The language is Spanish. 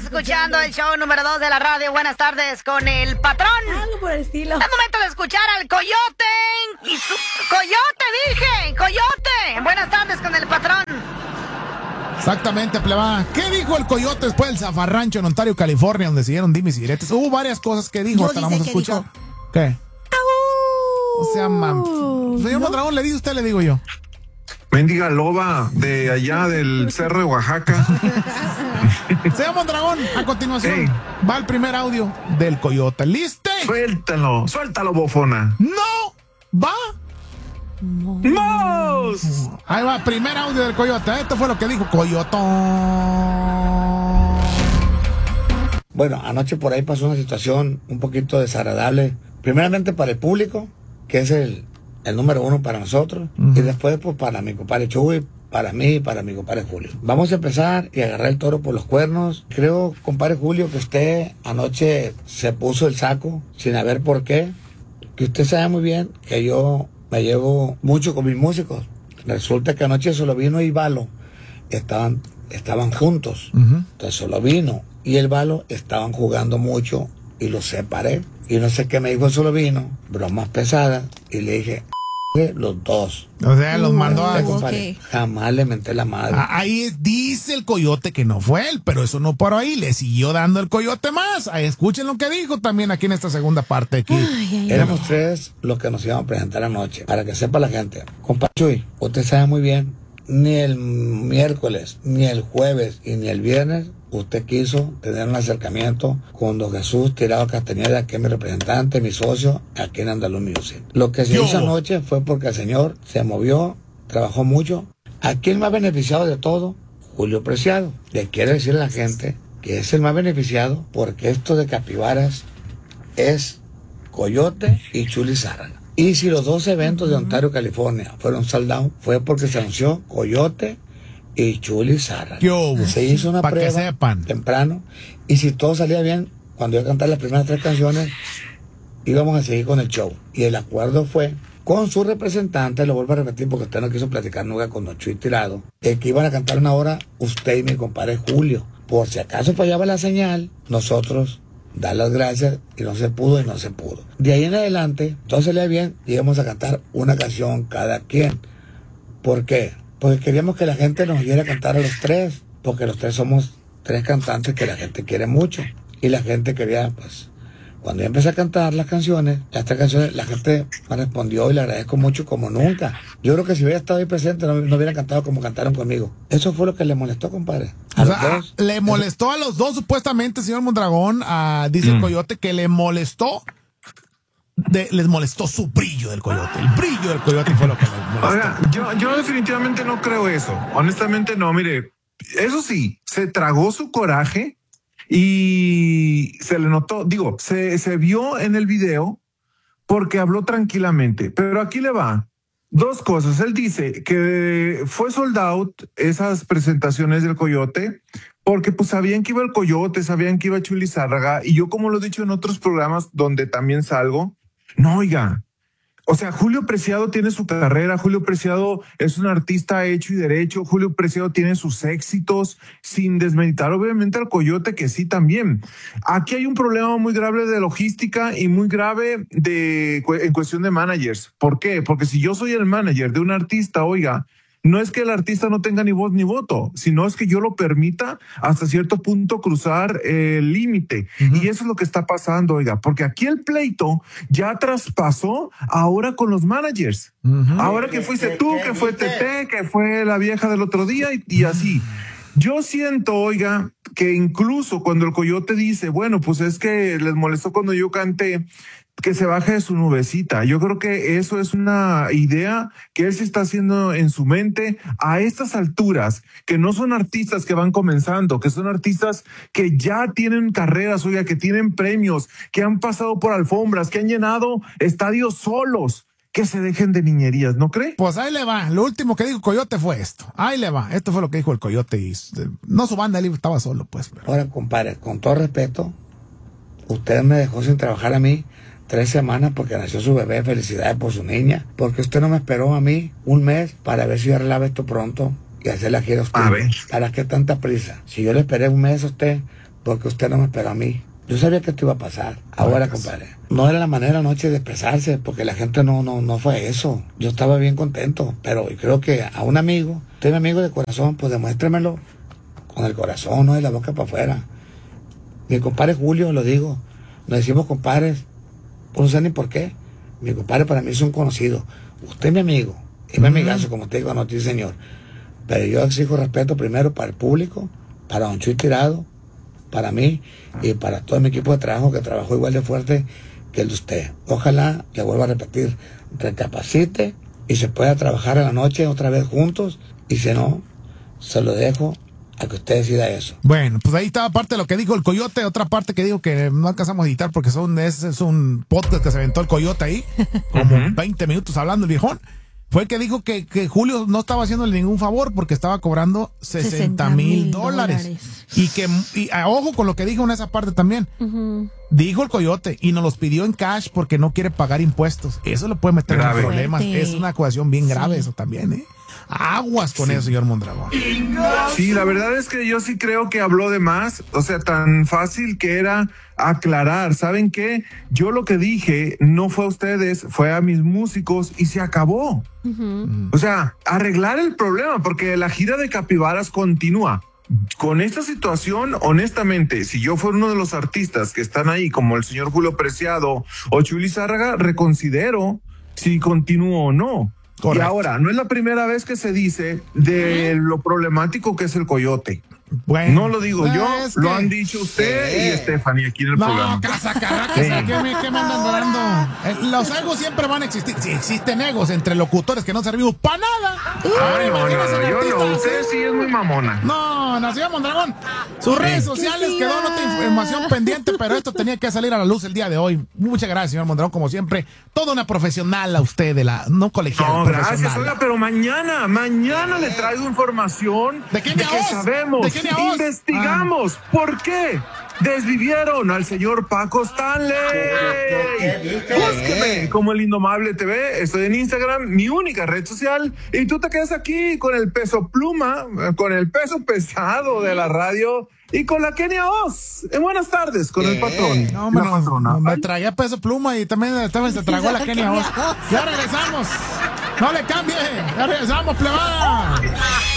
escuchando el show número 2 de la radio. Buenas tardes con el patrón. Algo por el estilo. Es momento de escuchar al Coyote. ¡Coyote, dije! ¡Coyote! Buenas tardes con el patrón. Exactamente, pleba. ¿Qué dijo el Coyote después del zafarrancho en Ontario, California, donde se dieron dimes y diretes? Hubo varias cosas que dijo. Yo Te la vamos a escuchar. ¿Qué? O sea, señor Mondragón, ¿le dice usted, le digo yo? Mendiga loba de allá del Cerro de Oaxaca. Señor Mondragón, a continuación va el primer audio del Coyote. ¿Listo? Suéltalo, bofona. ¡No! ¿Va? ¡Mos! Ahí va, primer audio del Coyote. Esto fue lo que dijo Coyotón. Bueno, anoche por ahí pasó una situación un poquito desagradable. Primeramente para el público, que es el número uno para nosotros, y después pues para mi compadre Chuy, para mí y para mi compadre Julio. Vamos a empezar y agarrar el toro por los cuernos. Creo, compadre Julio, que usted anoche se puso el saco sin saber por qué, que usted sabe muy bien que yo me llevo mucho con mis músicos. Resulta que anoche Solovino y Balo estaban juntos. Entonces Solovino y el Balo estaban jugando mucho y los separé. Y no sé qué me dijo el Solovino, bromas pesadas, y le dije, los dos. O sea, los mandó a... Okay. Jamás le menté la madre. Ahí dice el Coyote que no fue él, pero eso no paró ahí, le siguió dando el Coyote más. Ahí escuchen lo que dijo también aquí en esta segunda parte. Aquí. Éramos tres los que nos íbamos a presentar anoche, para que sepa la gente. Compa Chuy, usted sabe muy bien, ni el miércoles, ni el jueves y ni el viernes usted quiso tener un acercamiento con don Jesús Tirado Castañeda, que es mi representante, mi socio aquí en Andaluz Music. Lo que se hizo anoche fue porque el señor se movió, trabajó mucho. Aquí el más beneficiado de todo, Julio Preciado. Le quiere decir a la gente que es el más beneficiado porque esto de Capibaras es Coyote y Chuli Zárraga. Y si los dos eventos de Ontario, California fueron sold out, fue porque se anunció Coyote y Chuli Zárraga. Se hizo una prueba temprano, y si todo salía bien, cuando iba a cantar las primeras 3 canciones, íbamos a seguir con el show. Y el acuerdo fue con su representante, lo vuelvo a repetir porque usted no quiso platicar nunca con don Chuy Tirado, que iban a cantar una hora usted y mi compadre Julio. Por si acaso fallaba la señal, nosotros dar las gracias, y no se pudo y no se pudo. De ahí en adelante, todo salía bien, y íbamos a cantar una canción cada quien. ¿Por qué? Porque queríamos que la gente nos oyera cantar a los tres, porque los tres somos 3 cantantes que la gente quiere mucho. Y la gente quería, pues, cuando yo empecé a cantar las 3 canciones, la gente me respondió y le agradezco mucho como nunca. Yo creo que si hubiera estado ahí presente, no hubieran cantado como cantaron conmigo. Eso fue lo que le molestó, compadre. O sea, le molestó a los dos, supuestamente, señor Mondragón, dice el Coyote, que le molestó. Les molestó su brillo del Coyote. El brillo del Coyote fue lo que les molestó. Ahora, yo definitivamente no creo eso. Honestamente no, mire, eso sí, se tragó su coraje y se le notó, se vio en el video porque habló tranquilamente. Pero aquí le va. 2 cosas. Él dice que fue sold out esas presentaciones del Coyote porque pues sabían que iba el Coyote, sabían que iba Chuli Zárraga, y yo, como lo he dicho en otros programas donde también salgo, no, oiga, o sea, Julio Preciado tiene su carrera, Julio Preciado es un artista hecho y derecho, Julio Preciado tiene sus éxitos, sin desmeritar obviamente al Coyote, que sí también. Aquí hay un problema muy grave de logística y muy grave en cuestión de managers. ¿Por qué? Porque si yo soy el manager de un artista, oiga, no es que el artista no tenga ni voz ni voto, sino es que yo lo permita hasta cierto punto cruzar el límite. Y eso es lo que está pasando, oiga, porque aquí el pleito ya traspasó ahora con los managers. Ahora que fuiste tú, que fue Tete, que fue la vieja del otro día y así. Yo siento, oiga, que incluso cuando el Coyote dice, bueno, pues es que les molestó cuando yo canté, que se baje de su nubecita. Yo creo que eso es una idea que él se está haciendo en su mente a estas alturas, que no son artistas que van comenzando, que son artistas que ya tienen carreras, oiga, que tienen premios, que han pasado por alfombras, que han llenado estadios solos. Que se dejen de niñerías, ¿no cree? Pues ahí le va. Lo último que dijo Coyote fue esto. Ahí le va. Esto fue lo que dijo el Coyote. Y no, su banda, él estaba solo, pues. Pero... Ahora, compadre, con todo respeto, usted me dejó sin trabajar a mí 3 semanas porque nació su bebé. Felicidades por su niña. Porque usted no me esperó a mí 1 mes para ver si yo arreglaba esto pronto y hacer la gira a usted. A ver. ¿Para qué tanta prisa? Si yo le esperé 1 mes a usted porque usted no me esperó a mí. Yo sabía que esto iba a pasar. Ahora, compadre, no era la manera anoche de expresarse, porque la gente no fue eso. Yo estaba bien contento, pero creo que a un amigo, usted es mi amigo de corazón, pues demuéstremelo con el corazón, no de la boca para afuera. Mi compadre Julio, lo digo, nos decimos compadres, pues no sé ni por qué. Mi compadre para mí es un conocido. Usted es mi amigo, y mi amigazo, como usted dijo anoche, señor. Pero yo exijo respeto primero para el público, para Don Chuy Tirado, para mí y para todo mi equipo de trabajo que trabajó igual de fuerte que el de usted. Ojalá, le vuelvo a repetir, recapacite y se pueda trabajar a la noche otra vez juntos, y si no, se lo dejo a que usted decida eso. Bueno, pues ahí estaba parte de lo que dijo el Coyote, otra parte que digo que no alcanzamos a editar porque es un podcast que se aventó el Coyote ahí, como 20 minutos hablando el viejón. Fue el que dijo que Julio no estaba haciéndole ningún favor porque estaba cobrando $60,000. Ojo con lo que dijo en esa parte también. Dijo el Coyote y nos los pidió en cash porque no quiere pagar impuestos. Eso lo puede meter en problemas. Es una acusación bien grave eso también, ¿eh? Aguas con eso, señor Mondragón. Sí, la verdad es que yo sí creo que habló de más. O sea, tan fácil que era aclarar. ¿Saben qué? Yo lo que dije no fue a ustedes, fue a mis músicos y se acabó. O sea, arreglar el problema, porque la gira de Capibaras continúa. Con esta situación, honestamente, si yo fuera uno de los artistas que están ahí, como el señor Julio Preciado o Chuy Lizárraga, reconsidero si continúo o no. Correcto. Y ahora, no es la primera vez que se dice de lo problemático que es el Coyote. Bueno, no lo digo yo, lo han dicho usted y Stephanie aquí en el programa. No, ¿qué me andan dando? Los egos siempre van a existir. Si existen egos entre locutores que no servimos para nada. Ay, yo no, usted sí es muy mamona. No, señor Mondragón. Sus redes sociales quedó otra información pendiente, pero esto tenía que salir a la luz el día de hoy. Muchas gracias, señor Mondragón, como siempre. Toda una profesional a usted, no colegial. No, gracias, oiga, pero mañana le traigo información de que sabemos. Investigamos por qué desvivieron al señor Paco Stanley. Búsqueme como el Indomable TV. Estoy en Instagram, mi única red social. Y tú te quedas aquí con el peso pluma, con el peso pesado de la radio y con la Kenia Oz. Buenas tardes con el patrón. No, me traía peso pluma y también se tragó la Kenia Oz. Ya regresamos. No le cambie. Ya regresamos, plebada.